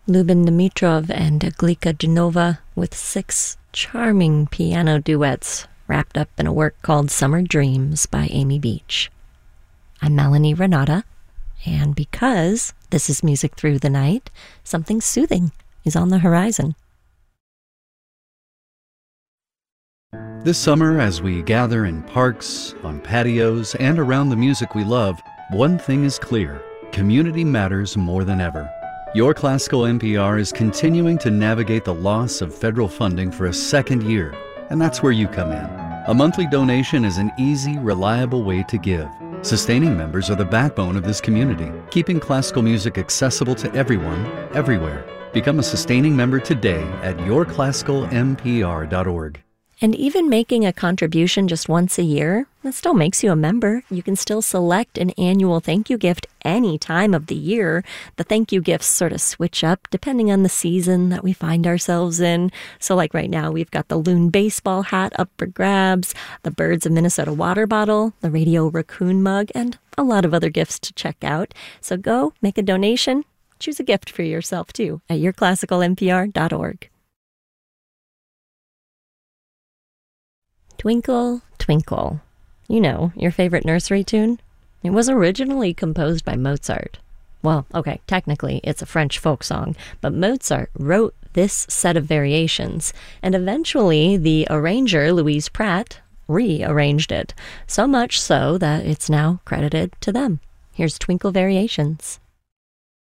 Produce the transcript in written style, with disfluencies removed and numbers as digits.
Lubin Dimitrov and Glika Genova with 6 charming piano duets wrapped up in a work called Summer Dreams by Amy Beach. I'm Melanie Renata, and because this is Music Through the Night, something soothing is on the horizon. This summer, as we gather in parks, on patios, and around the music we love, one thing is clear: community matters more than ever. Your Classical NPR is continuing to navigate the loss of federal funding for a second year, and that's where you come in. A monthly donation is an easy, reliable way to give. Sustaining members are the backbone of this community, keeping classical music accessible to everyone, everywhere. Become a sustaining member today at yourclassicalnpr.org. And even making a contribution just once a year, that still makes you a member. You can still select an annual thank you gift any time of the year. The thank you gifts sort of switch up depending on the season that we find ourselves in. So like right now, we've got the Loon baseball hat up for grabs, the Birds of Minnesota water bottle, the Radio Raccoon mug, and a lot of other gifts to check out. So go make a donation, choose a gift for yourself too at yourclassicalnpr.org. Twinkle, Twinkle. You know, your favorite nursery tune? It was originally composed by Mozart. Well, okay, technically it's a French folk song, but Mozart wrote this set of variations, and eventually the arranger, Louise Pratt, rearranged it, so much so that it's now credited to them. Here's Twinkle Variations.